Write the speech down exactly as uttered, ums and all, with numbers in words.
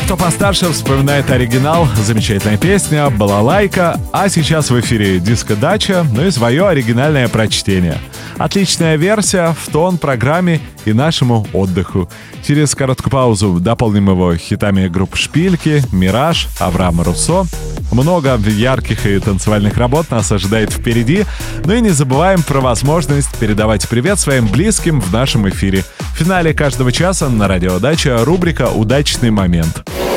кто постарше, вспоминает оригинал. Замечательная песня, балалайка. А сейчас в эфире диско-дача, ну и свое оригинальное прочтение. Отличная версия в тон программе и нашему отдыху. Через короткую паузу дополним его хитами групп «Шпильки», «Мираж», Авраама Руссо. Много ярких и танцевальных работ нас ожидает впереди. Ну и не забываем про возможность передавать привет своим близким в нашем эфире. В финале каждого часа на радио Дача рубрика «Удачный момент».